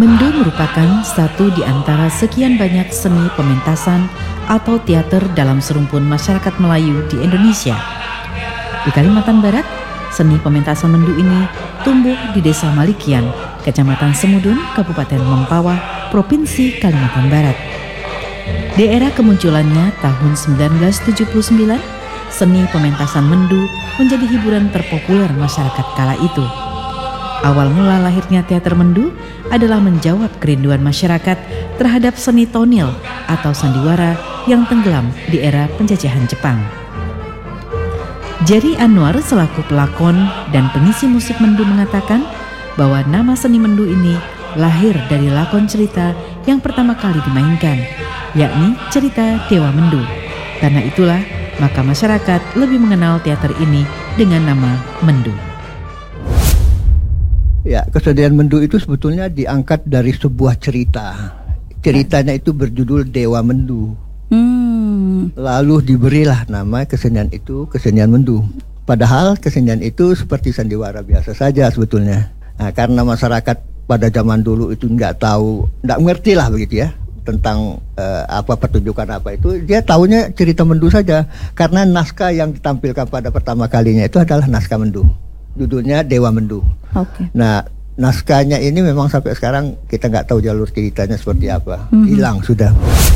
Mendu merupakan satu di antara sekian banyak seni pementasan atau teater dalam serumpun masyarakat Melayu di Indonesia. Di Kalimantan Barat, seni pementasan mendu ini tumbuh di Desa Malikian, Kecamatan Semudun, Kabupaten Mempawah, Provinsi Kalimantan Barat. Di era kemunculannya tahun 1979, seni pementasan mendu menjadi hiburan terpopuler masyarakat kala itu. Awal mula lahirnya teater mendu adalah menjawab kerinduan masyarakat terhadap seni tonil atau sandiwara yang tenggelam di era penjajahan Jepang. Jerry Anwar selaku pelakon dan pengisi musik mendu mengatakan bahwa nama seni mendu ini lahir dari lakon cerita yang pertama kali dimainkan, yakni cerita Dewa Mendu. Karena itulah maka masyarakat lebih mengenal teater ini dengan nama mendu. Ya, kesenian mendu itu sebetulnya diangkat dari sebuah cerita. Ceritanya itu berjudul Dewa Mendu. Lalu diberilah nama kesenian itu kesenian mendu. Padahal kesenian itu seperti sandiwara biasa saja sebetulnya. Nah, karena masyarakat pada zaman dulu itu nggak ngerti lah begitu ya tentang apa pertunjukan apa itu. Dia taunya cerita mendu saja. Karena naskah yang ditampilkan pada pertama kalinya itu adalah naskah mendu. Judulnya Dewa Mendu. Okay. Nah, naskahnya ini memang sampai sekarang kita nggak tahu jalur ceritanya seperti apa. Hilang sudah.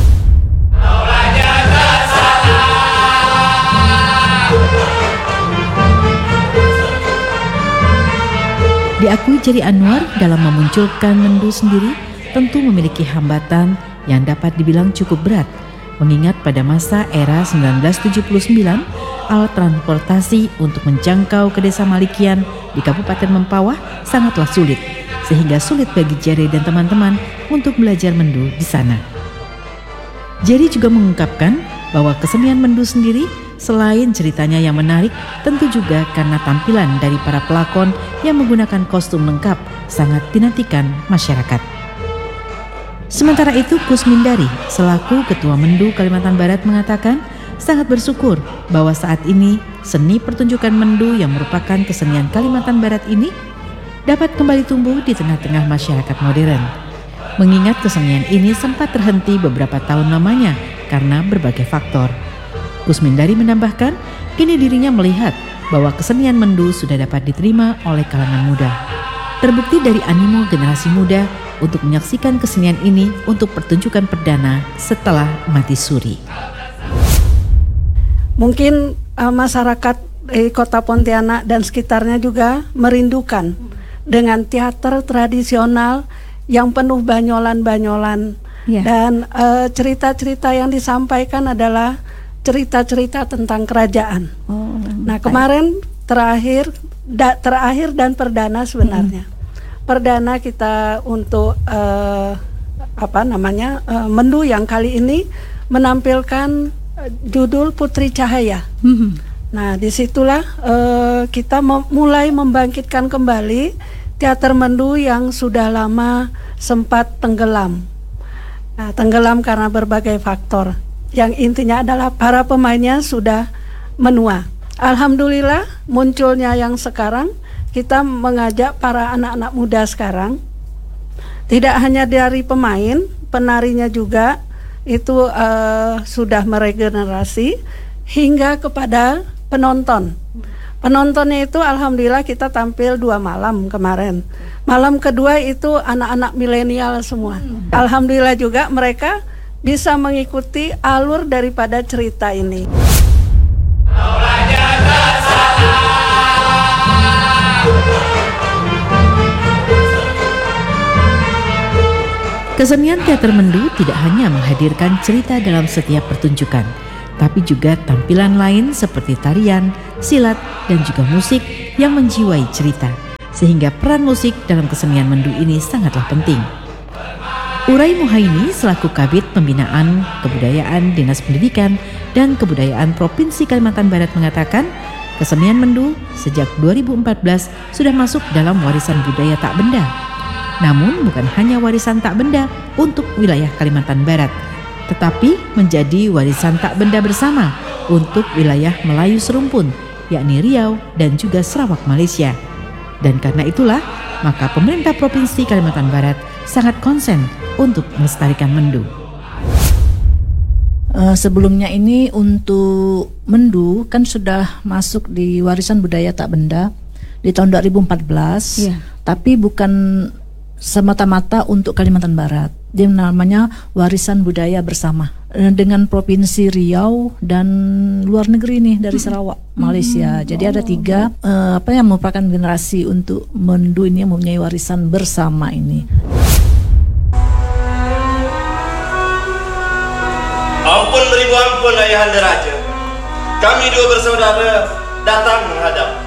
Diakui Jerry Anwar dalam memunculkan mendu sendiri tentu memiliki hambatan yang dapat dibilang cukup berat, mengingat pada masa era 1979 alat transportasi untuk menjangkau ke Desa Malikian di Kabupaten Mempawah sangatlah sulit, sehingga sulit bagi Jerry dan teman-teman untuk belajar mendu di sana. Jerry juga mengungkapkan bahwa kesenian mendu sendiri selain ceritanya yang menarik, tentu juga karena tampilan dari para pelakon yang menggunakan kostum lengkap sangat dinantikan masyarakat. Sementara itu, Kusmindari selaku Ketua Mendu Kalimantan Barat mengatakan sangat bersyukur bahwa saat ini seni pertunjukan mendu yang merupakan kesenian Kalimantan Barat ini dapat kembali tumbuh di tengah-tengah masyarakat modern. Mengingat kesenian ini sempat terhenti beberapa tahun lamanya karena berbagai faktor. Kusmindari menambahkan, kini dirinya melihat bahwa kesenian mendu sudah dapat diterima oleh kalangan muda. Terbukti dari animo generasi muda untuk menyaksikan kesenian ini untuk pertunjukan perdana setelah mati suri. Mungkin masyarakat di Kota Pontianak dan sekitarnya juga merindukan dengan teater tradisional yang penuh banyolan-banyolan. Dan cerita-cerita yang disampaikan adalah cerita-cerita tentang kerajaan. Nah, kemarin terakhir dan perdana sebenarnya. Perdana kita untuk mendu yang kali ini menampilkan judul Putri Cahaya. Nah, disitulah kita mulai membangkitkan kembali teater mendu yang sudah lama sempat tenggelam. Nah, tenggelam karena berbagai faktor. Yang intinya adalah para pemainnya sudah menua. Alhamdulillah munculnya yang sekarang, kita mengajak para anak-anak muda sekarang, tidak hanya dari pemain, penarinya juga itu sudah meregenerasi hingga kepada penonton. Penontonnya itu alhamdulillah kita tampil 2 malam kemarin. Malam kedua itu anak-anak milenial semua. Alhamdulillah juga mereka bisa mengikuti alur daripada cerita ini. Kesenian teater mendu tidak hanya menghadirkan cerita dalam setiap pertunjukan, tapi juga tampilan lain seperti tarian, silat, dan juga musik yang menjiwai cerita, sehingga peran musik dalam kesenian mendu ini sangatlah penting. Urai Muhaini selaku Kabid Pembinaan Kebudayaan Dinas Pendidikan dan Kebudayaan Provinsi Kalimantan Barat mengatakan, kesenian mendu sejak 2014 sudah masuk dalam warisan budaya tak benda. Namun bukan hanya warisan tak benda untuk wilayah Kalimantan Barat, tetapi menjadi warisan tak benda bersama untuk wilayah Melayu Serumpun, yakni Riau dan juga Sarawak Malaysia. Dan karena itulah maka pemerintah Provinsi Kalimantan Barat sangat konsen untuk melestarikan Mendu. Sebelumnya ini untuk Mendu kan sudah masuk di warisan budaya tak benda di tahun 2014, tapi bukan semata-mata untuk Kalimantan Barat. Dia namanya warisan budaya bersama dengan Provinsi Riau dan luar negeri nih dari Sarawak, Malaysia. Jadi ada 3 yang merupakan generasi untuk Mendu ini yang mempunyai warisan bersama ini. Ampun beribu ampun ayahanda raja. Kami 2 bersaudara datang menghadap.